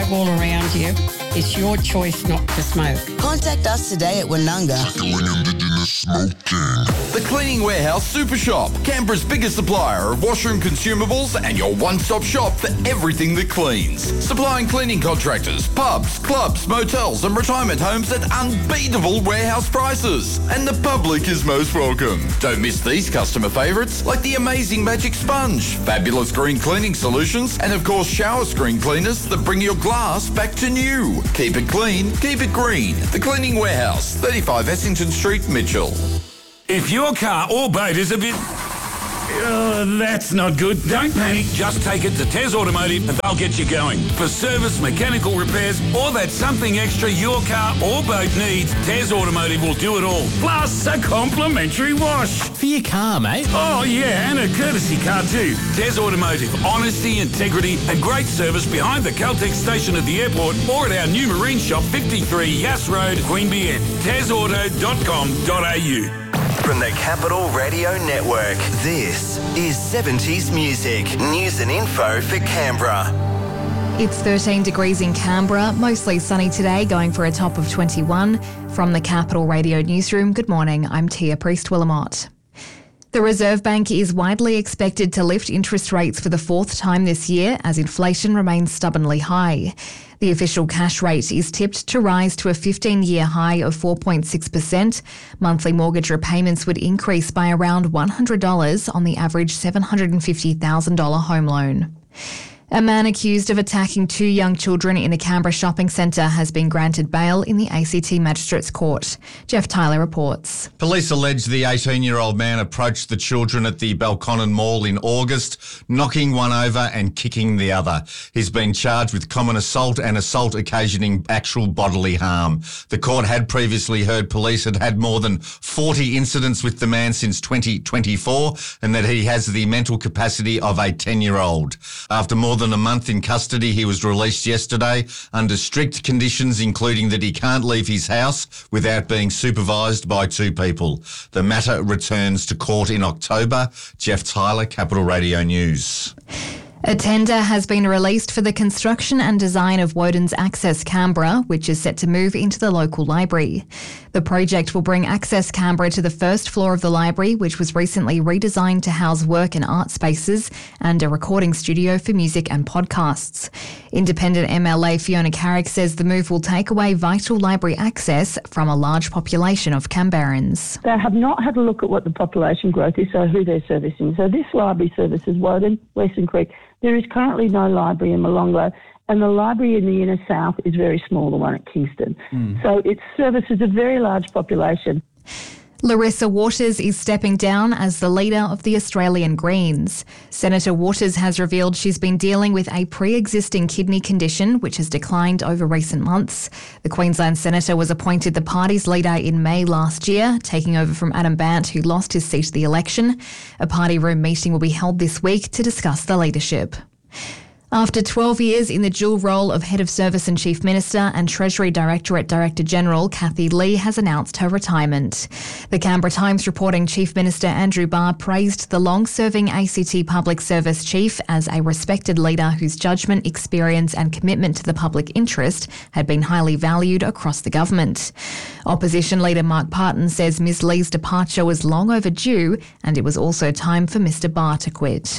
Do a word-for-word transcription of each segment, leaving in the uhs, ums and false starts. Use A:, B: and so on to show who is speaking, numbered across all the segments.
A: all around you. It's your choice not to smoke.
B: Contact us today at Woonunga.
C: Tackling Indigenous smoking.
D: The Cleaning Warehouse Super Shop, Canberra's biggest supplier of washroom consumables and your one-stop shop for everything that cleans. Supplying cleaning contractors, pubs, clubs, motels and retirement homes at unbeatable warehouse prices. And the public is most welcome. Don't miss these customer favourites like the amazing Magic Sponge, fabulous green cleaning solutions and of course shower screen cleaners that bring your glass back to new. Keep it clean, keep it green. The Cleaning Warehouse, thirty-five Essington Street, Mitchell.
E: If your car or boat is a bit... Uh, that's not good. Don't panic. Just take it to Tez Automotive and they'll get you going. For service, mechanical repairs, or that something extra your car or boat needs, Tez Automotive will do it all. Plus a complimentary wash.
F: For your car, mate.
E: Oh, yeah, and a courtesy car too. Tez Automotive. Honesty, integrity and great service behind the Caltex station at the airport or at our new marine shop, fifty-three Yass Road, Queanbeyan. tez auto dot com dot a u.
G: From the Capital Radio Network, this is seventies Music. News and info for Canberra.
H: It's thirteen degrees in Canberra, mostly sunny today, going for a top of twenty-one. From the Capital Radio Newsroom, good morning, I'm Tia Priest-Willamott. The Reserve Bank is widely expected to lift interest rates for the fourth time this year as inflation remains stubbornly high. The official cash rate is tipped to rise to a fifteen-year high of four point six percent. Monthly mortgage repayments would increase by around one hundred dollars on the average seven hundred fifty thousand dollars home loan. A man accused of attacking two young children in a Canberra shopping centre has been granted bail in the A C T Magistrates Court. Jeff Tyler reports.
I: Police allege the eighteen-year-old man approached the children at the Belconnen Mall in August, knocking one over and kicking the other. He's been charged with common assault and assault occasioning actual bodily harm. The court had previously heard police had had more than forty incidents with the man since twenty twenty-four and that he has the mental capacity of a ten-year-old. After more than a month in custody, he was released yesterday under strict conditions, including that he can't leave his house without being supervised by two people. The matter returns to court in October. Jeff Tyler, Capital Radio News.
H: A tender has been released for the construction and design of Woden's Access Canberra, which is set to move into the local library. The project will bring Access Canberra to the first floor of the library, which was recently redesigned to house work and art spaces and a recording studio for music and podcasts. Independent M L A Fiona Carrick says the move will take away vital library access from a large population of Canberrans.
J: They have not had a look at what the population growth is, so who they're servicing. So this library services Woden, Western Creek. There is currently no library in Molongo, and the library in the inner south is very small, the one at Kingston. Mm. So it services a very large population.
H: Larissa Waters is stepping down as the leader of the Australian Greens. Senator Waters has revealed she's been dealing with a pre-existing kidney condition which has declined over recent months. The Queensland Senator was appointed the party's leader in May last year, taking over from Adam Bant, who lost his seat at the election. A party room meeting will be held this week to discuss the leadership. After twelve years in the dual role of Head of Service and Chief Minister and Treasury Directorate Director General, Kathy Lee has announced her retirement. The Canberra Times reporting Chief Minister Andrew Barr praised the long-serving A C T Public Service Chief as a respected leader whose judgment, experience and commitment to the public interest had been highly valued across the government. Opposition Leader Mark Parton says Miz Lee's departure was long overdue and it was also time for Mr Barr to quit.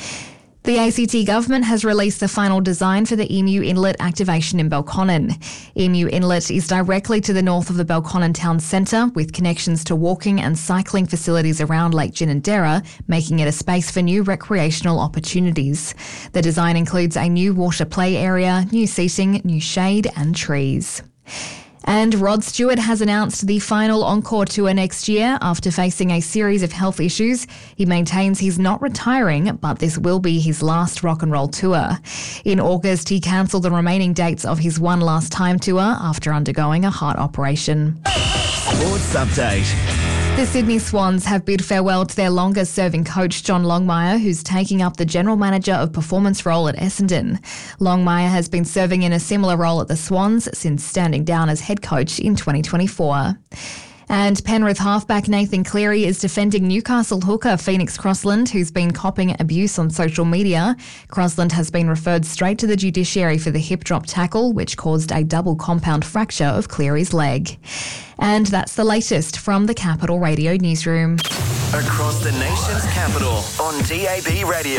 H: The A C T government has released the final design for the Emu Inlet activation in Belconnen. Emu Inlet is directly to the north of the Belconnen town centre, with connections to walking and cycling facilities around Lake Ginninderra, making it a space for new recreational opportunities. The design includes a new water play area, new seating, new shade and trees. And Rod Stewart has announced the final Encore tour next year after facing a series of health issues. He maintains he's not retiring, but this will be his last rock and roll tour. In August, he cancelled the remaining dates of his One Last Time tour after undergoing a heart operation.
G: Sports Update.
H: The Sydney Swans have bid farewell to their longest-serving coach, John Longmire, who's taking up the General Manager of Performance role at Essendon. Longmire has been serving in a similar role at the Swans since standing down as head coach in twenty twenty-four. And Penrith halfback Nathan Cleary is defending Newcastle hooker Phoenix Crossland, who's been copping abuse on social media. Crossland has been referred straight to the judiciary for the hip drop tackle, which caused a double compound fracture of Cleary's leg. And that's the latest from the Capital Radio newsroom.
G: Across the nation's capital on D A B Radio.